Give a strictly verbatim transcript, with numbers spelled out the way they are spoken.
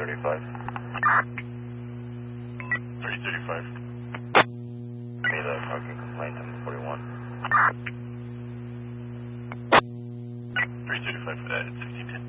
thirty-five. three thirty-five. Made a parking complaint on forty-one. three thirty-five for that, it's sixteen ten.